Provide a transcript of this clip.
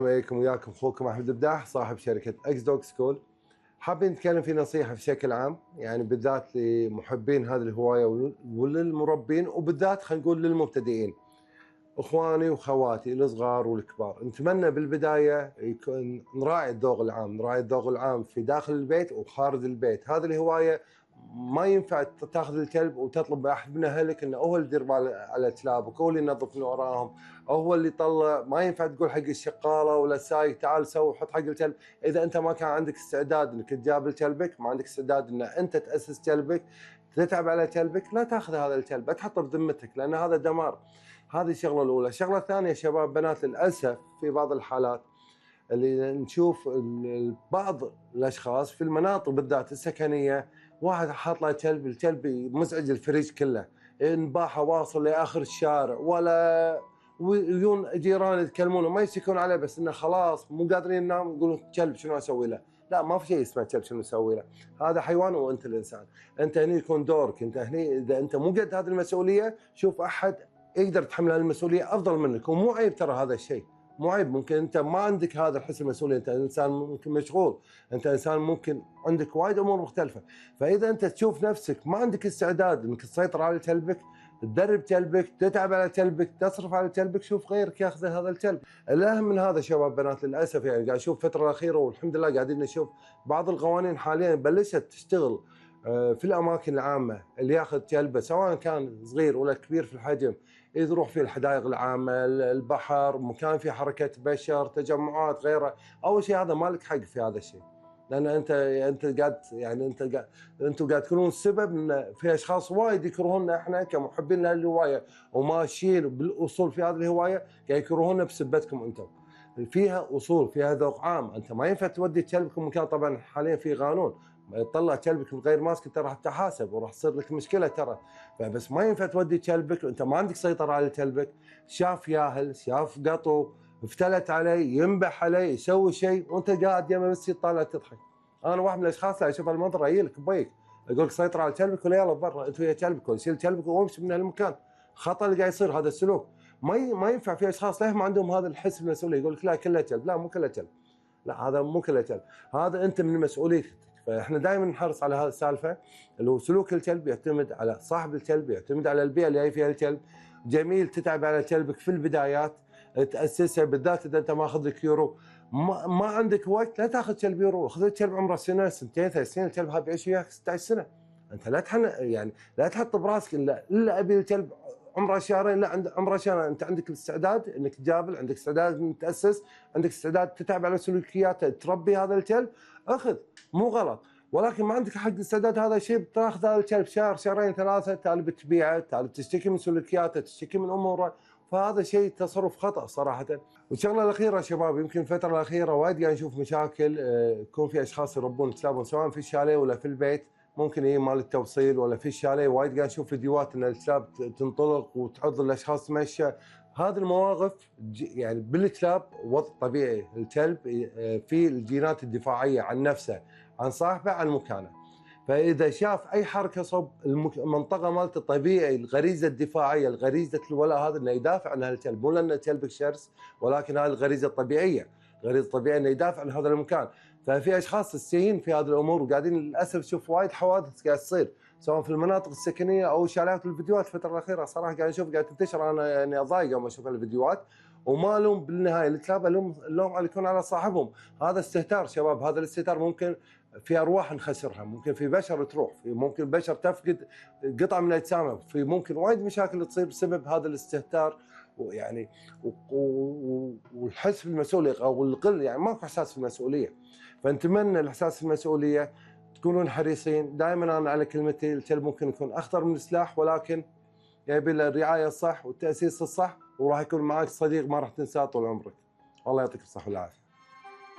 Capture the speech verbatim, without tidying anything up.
عليكم وياكم اخوكم احمد البداح صاحب شركه اكس دوغ سكول. حابين نتكلم في نصيحه بشكل عام، يعني بالذات لمحبين هذه الهوايه وللمربين، وبالذات خلينا نقول للمبتدئين. اخواني واخواتي الصغار والكبار، نتمنى بالبدايه يكون نراعي الذوق العام، نراعي الذوق العام في داخل البيت وخارج البيت. هذه الهوايه ما ينفع تاخذ الكلب وتطلب احد من اهلك انه هو اللي يدير بال على كلابك، هو اللي ينظف من وراهم، او هو اللي يطلع. ما ينفع تقول حق الشغاله ولا السايق تعال سوي حط حق الكلب، اذا انت ما كان عندك استعداد انك تجابل كلبك، ما عندك استعداد ان انت تاسس كلبك، تتعب على كلبك، لا تاخذ هذا الكلب، لا تحطه بذمتك، لان هذا دمار. هذه الشغله الاولى. الشغله الثانيه شباب بنات، للاسف في بعض الحالات اللي نشوف بعض الاشخاص في المناطق بالذات السكنيه، واحد حاط له كلب، الكلب مزعج الفريج كله، انباحه واصل لاخر الشارع، ولا ويجون جيران يتكلمون وما يشتكون عليه، بس انه خلاص مو قادرين ينام يقولون كلب شنو اسوي له؟ لا، ما في شيء اسمه كلب شنو اسوي له، هذا حيوان وانت الانسان. انت هني يكون دورك، انت هني اذا انت مو قد هذه المسؤوليه شوف احد يقدر يتحمل هذه المسؤوليه افضل منك، ومو عيب ترى هذا الشيء، مو عيب. ممكن انت ما عندك هذا الحس المسؤوليه، انت انسان ممكن مشغول، انت انسان ممكن عندك وايد امور مختلفه، فاذا انت تشوف نفسك ما عندك استعداد انك تسيطر على كلبك، تدرب كلبك، تتعب على كلبك، تصرف على كلبك، شوف غيرك ياخذ هذا الكلب. الاهم من هذا شباب بنات، للاسف يعني قاعد اشوف الفتره الاخيره والحمد لله قاعدين نشوف بعض القوانين حاليا بلشت تشتغل في الاماكن العامه، اللي ياخذ كلبه سواء كان صغير ولا كبير في الحجم يروح في الحدائق العامه، البحر، مكان فيه حركه بشر، تجمعات، غيره. اول شيء هذا مالك حق في هذا الشيء، لان انت انت قاعد يعني انت قاعد انتم قاعد تكونون السبب ان في اشخاص وايد يكرهونا احنا كمحبين لهالهوايه وماشيين بالاصول في هذه الهوايه، قاعد يكرهونا بسبتكم انتم. فيها اصول، فيها ذوق عام، انت ما ينفع تودي كلبك مكان، طبعا حاليا في قانون تطلع كلبك من غير ماسك انت راح تحاسب وراح تصير لك مشكله ترى، فبس ما ينفع تودي كلبك وانت ما عندك سيطره على كلبك، شاف ياهل، شاف قطو، افتلت عليه، ينبح عليه، يسوي شيء وانت قاعد يمه بس تطالع تضحك. انا واحد من الاشخاص اللي اشوف المنظر اجيلك بيك اقول لك سيطر على كلبك ولا يلا برا انت ويا كلبك، ولا شيل كلبك وامشي من هالمكان. خطا اللي قاعد يصير هذا السلوك، ما ي... ما ينفع. في اشخاص ليه ما عندهم هذا الحس بالمسؤوليه، يقول لك لا كله كلب، لا مو كله كلب، لا هذا مو كله كلب، هذا انت من مسؤوليتك. فاحنا دائما نحرص على هذه السالفه، اللي هو سلوك الكلب يعتمد على صاحب الكلب، يعتمد على البيئه اللي جاي فيها الكلب. جميل تتعب على كلبك في البدايات، تاسسه، بالذات اذا انت ماخذ لك يورو، ما, ما عندك وقت لا تاخذ كلب يورو، خذ كلب عمره سنه سنتين ثلاث سنين، الكلب هذا بيعيش وياك ستة عشر سنه. انت لا تحن يعني لا تحط براسك الا الا ابي الكلب عمره شهرين، لا عند عمره شهرين، انت عندك الاستعداد انك تجابل، عندك استعداد انك تاسس، عندك استعداد تتعب على سلوكياته، تربي هذا الكلب، اخذ، مو غلط. ولكن ما عندك حق الاستعداد هذا الشيء، بتاخذ هذا الكلب شهر شهرين ثلاثه، تالي بتبيعه، تالي بتشتكي من سلوكياته، تشتكي من اموره، فهذا شيء تصرف خطا صراحه. والشغله الاخيره شباب، يمكن الفتره الاخيره وايد قاعد نشوف مشاكل، يكون في اشخاص يربون كلابهم سواء في الشاليه ولا في البيت، ممكن هي مال التوصيل ولا في الشاليه، وايد قاعد نشوف فيديوهات ان الكلاب تنطلق وتعض الاشخاص تمشى. هذه المواقف يعني بالكلاب وضع طبيعي، الكلب في الجينات الدفاعيه عن نفسه، عن صاحبه، عن مكانه. فاذا شاف اي حركه صوب المنطقه مالته طبيعي، الغريزه الدفاعيه، الغريزه الولاء، هذا انه يدافع عن هالكلب، مو لان كلبك شرس، ولكن هذه الغريزه الطبيعيه، الغريزه الطبيعيه انه يدافع عن هذا المكان. ففي اشخاص تستهين في هذه الامور، وقاعدين للاسف نشوف وايد حوادث قاعد تصير سواء في المناطق السكنيه او الشارعات. الفيديوهات الفتره الاخيره صراحه قاعد نشوف قاعد تنتشر، انا يعني اضايق يوم اشوف الفيديوهات، وما لوم بالنهايه الكلاب، اللوم اللوم يكون على صاحبهم. هذا استهتار شباب، هذا الاستهتار ممكن في ارواح نخسرها، ممكن في بشر تروح، في ممكن بشر تفقد قطعه من اجسامها، في ممكن وايد مشاكل تصير بسبب هذا الاستهتار، ويعني والحس بالمسؤوليه او القل، يعني ماكو احساس بالمسؤوليه. فنتمنى الاحساس بالمسؤوليه، تكونون حريصين دائما. انا على كلمتي، الكلب ممكن يكون اخطر من السلاح، ولكن يبي له الرعايه الصح والتاسيس الصح، وراح يكون معك صديق ما راح تنساه طول عمرك. الله يعطيك الصحه والعافيه.